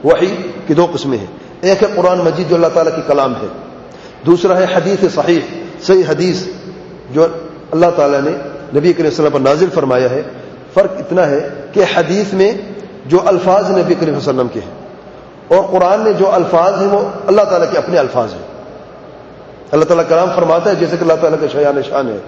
وحی کی دو قسمیں ہیں، ایک ہے قرآن مجید جو اللہ تعالیٰ کی کلام ہے، دوسرا ہے حدیث صحیح حدیث جو اللہ تعالیٰ نے نبی کریم صلی اللہ علیہ وسلم پر نازل فرمایا ہے۔ فرق اتنا ہے کہ حدیث میں جو الفاظ نبی کریم صلی اللہ علیہ وسلم کے ہیں اور قرآن میں جو الفاظ ہیں وہ اللہ تعالیٰ کے اپنے الفاظ ہیں۔ اللہ تعالیٰ کلام فرماتا ہے جیسے کہ اللہ تعالیٰ کا شایان شان ہے۔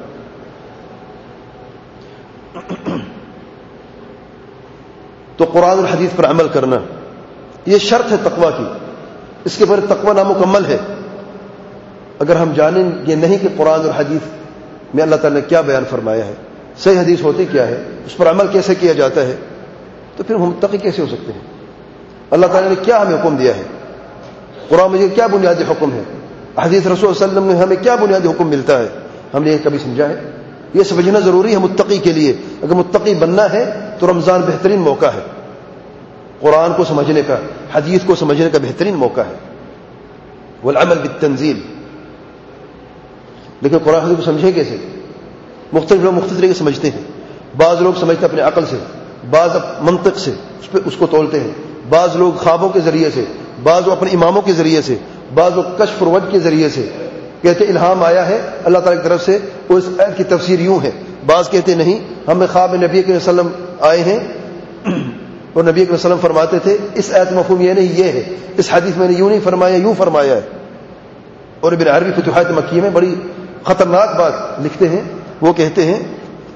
تو قرآن اور حدیث پر عمل کرنا یہ شرط ہے تقویٰ کی، اس کے بغیر تقویٰ نامکمل ہے۔ اگر ہم جانیں یہ نہیں کہ قرآن اور حدیث میں اللہ تعالیٰ نے کیا بیان فرمایا ہے، صحیح حدیث ہوتی کیا ہے، اس پر عمل کیسے کیا جاتا ہے، تو پھر ہم متقی کیسے ہو سکتے ہیں؟ اللہ تعالیٰ نے کیا ہمیں حکم دیا ہے، قرآن مجید کیا بنیادی حکم ہے، حدیث رسول صلی اللہ علیہ وسلم نے ہمیں کیا بنیادی حکم ملتا ہے، ہم نے یہ کبھی سمجھا ہے؟ یہ سمجھنا ضروری ہے متقی کے لیے۔ اگر متقی بننا ہے تو رمضان بہترین موقع ہے، قرآن کو سمجھنے کا، حدیث کو سمجھنے کا بہترین موقع ہے، والعمل بالتنزیل۔ لیکن قرآن حدیث کو سمجھے کیسے؟ مختلف لوگ مختلف طریقے سمجھتے ہیں۔ بعض لوگ سمجھتے اپنے عقل سے، بعض منطق سے اس کو تولتے ہیں، بعض لوگ خوابوں کے ذریعے سے، بعض لوگ اپنے اماموں کے ذریعے سے، بعض لوگ کشف اور وجہ کے ذریعے سے کہتے الہام آیا ہے اللہ تعالیٰ کی طرف سے، اور اس آیت کی تفسیر یوں ہے۔ بعض کہتے نہیں، ہمیں خواب میں نبی کریم صلی اللہ علیہ وسلم آئے ہیں اور نبی کریم صلی اللہ علیہ وسلم فرماتے تھے اس آیت کا مفہوم یہ نہیں یہ ہے، اس حدیث میں نے یوں نہیں فرمایا یوں فرمایا ہے۔ اور ابن عربی فتوحات مکیہ میں بڑی خطرناک بات لکھتے ہیں، وہ کہتے ہیں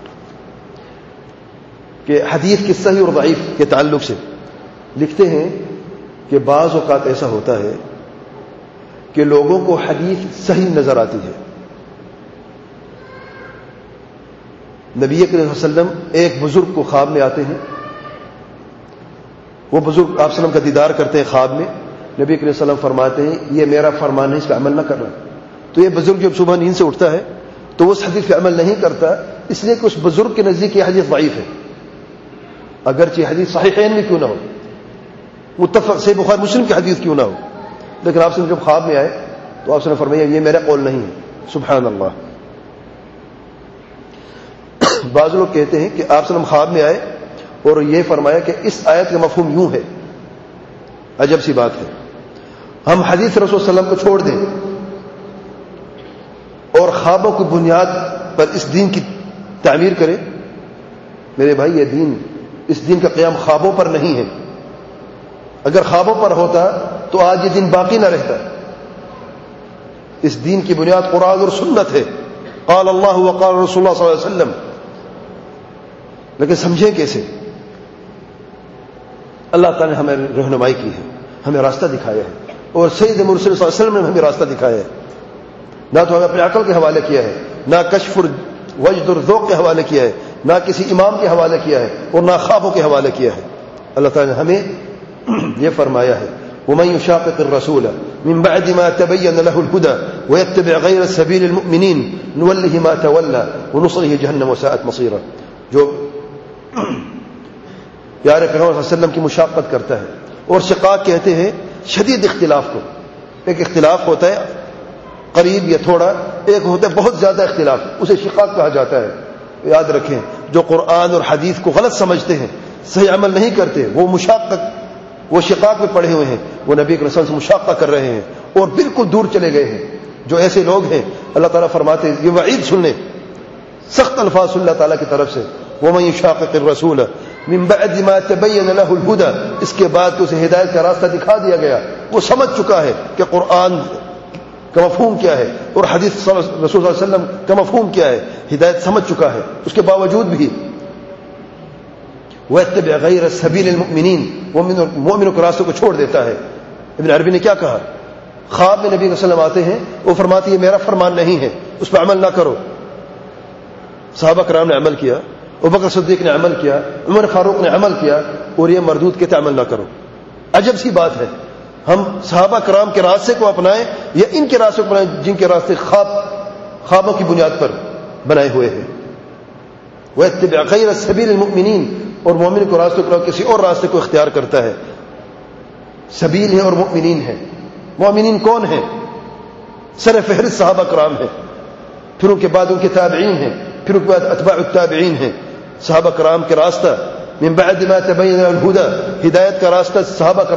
کہ حدیث کی صحیح اور ضعیف کے تعلق سے لکھتے ہیں کہ بعض اوقات ایسا ہوتا ہے کہ لوگوں کو حدیث صحیح نظر آتی ہے۔ نبی کریم صلی اللہ علیہ وسلم ایک بزرگ کو خواب میں آتے ہیں، وہ بزرگ آپ صلی اللہ علیہ وسلم کا دیدار کرتے ہیں خواب میں، نبی کریم صلی اللہ علیہ وسلم فرماتے ہیں یہ میرا فرمان ہے، اس پہ عمل نہ کرنا۔ تو یہ بزرگ جب صبح نیند سے اٹھتا ہے تو وہ اس حدیث پہ عمل نہیں کرتا، اس لیے کہ اس بزرگ کے نزدیک یہ حدیث ضعیف ہے، اگرچہ حدیث صحیحین میں کیوں نہ ہو، متفق صحیح بخاری مسلم کی حدیث کیوں نہ ہو، لیکن آپ سے جب خواب میں آئے تو آپ سے نے فرمایا یہ میرا قول نہیں ہے۔ سبحان اللہ۔ بعض لوگ کہتے ہیں کہ آپ سے خواب میں آئے اور یہ فرمایا کہ اس آیت کا مفہوم یوں ہے۔ عجب سی بات ہے، ہم حدیث رسول صلی اللہ علیہ وسلم کو چھوڑ دیں اور خوابوں کی بنیاد پر اس دین کی تعمیر کریں؟ میرے بھائی یہ دین، اس دین کا قیام خوابوں پر نہیں ہے۔ اگر خوابوں پر ہوتا تو آج یہ دین باقی نہ رہتا۔ اس دین کی بنیاد قرآن اور سنت ہے، قال اللہ وقال رسول اللہ صلی اللہ علیہ وسلم۔ لیکن سمجھیں کیسے؟ اللہ تعالی نے ہمیں رہنمائی کی ہے، ہمیں راستہ دکھایا ہے، اور سید مرسل صلی اللہ علیہ وسلم نے ہمیں راستہ دکھایا ہے۔ نہ تو ہمیں اپنے عقل کے حوالے کیا ہے، نہ کشف وجد اور ذوق کے حوالے کیا ہے، نہ کسی امام کے حوالے کیا ہے، اور نہ خوابوں کے حوالے کیا ہے۔ اللہ تعالی نے ہمیں یہ فرمایا ہے وَمَن يُشَاقِقِ الرَّسُولَ مِن بَعْدِ مَا تَبَيَّنَ لَهُ الْهُدَى وَيَتَّبِعْ غَيْرَ سَبِيلِ الْمُؤْمِنِينَ نُوَلِّهِ مَا تَوَلَّى وَنُصْلِهِ جَهَنَّمَ وَسَاءَتْ مَصِيرًا۔ جو پیارے پیغمبر صلی اللہ علیہ وسلم کی مشاقت کرتا ہے، اور شقاق کہتے ہیں شدید اختلاف کو۔ ایک اختلاف ہوتا ہے قریب یا تھوڑا، ایک ہوتا ہے بہت زیادہ اختلاف، اسے شقاق کہا جاتا ہے۔ یاد رکھیں جو قرآن اور حدیث کو غلط سمجھتے ہیں، صحیح عمل نہیں کرتے، وہ شقاق میں پڑے ہوئے ہیں، وہ نبی کے رسول سے مشاقہ کر رہے ہیں اور بالکل دور چلے گئے ہیں۔ جو ایسے لوگ ہیں اللہ تعالیٰ فرماتے ہیں، یہ وعید سن لیں، سخت الفاظ اللہ تعالیٰ کی طرف سے، وَمَن يُشَاقِقِ الرَّسُولَ مِن بَعْدِ مَا تَبَيَّنَ لَهُ الْهُدَى، اس کے بعد کہ اسے ہدایت کا راستہ دکھا دیا گیا، وہ سمجھ چکا ہے کہ قرآن کا مفہوم کیا ہے اور حدیث رسول صلی اللہ علیہ وسلم کا مفہوم کیا ہے، ہدایت سمجھ چکا ہے، اس کے باوجود بھی وَيَتَّبِعْ غَيْرَ سَبِيلِ الْمُؤْمِنِينَ، مومنوں کے راستے کو چھوڑ دیتا ہے۔ ابن عربی نے کیا کہا؟ خواب میں نبی صلی اللہ علیہ وسلم آتے ہیں، وہ فرماتے ہیں یہ میرا فرمان نہیں ہے، اس پہ عمل نہ کرو۔ صحابہ کرام نے عمل کیا، ابوبکر صدیق نے عمل کیا، عمر فاروق نے عمل کیا، اور یہ مردود کہتے عمل نہ کرو۔ عجب سی بات ہے، ہم صحابہ کرام کے راستے کو اپنائیں یا ان کے راستے کو اپنائیں جن کے راستے خوابوں کی بنیاد پر بنائے ہوئے ہیں۔ وَيَتَّبِعْ غَيْرَ سَبِيلِ الْمُؤْمِنِينَ، اور مومن کو راستے کو کسی اور راستے کو اختیار کرتا ہے۔ سبیل ہے اور مؤمنین ہے۔ مومنین کون ہیں؟ سر فہرست صحابہ کرام ہیں، پھر ان کے بعد ان کے تابعین ہیں، پھر ان کے بعد اتباع التابعین ہیں۔ صحابہ کرام کے راستہ من بعد ما تبین الہدی، ہدایت کا راستہ صحابہ کرام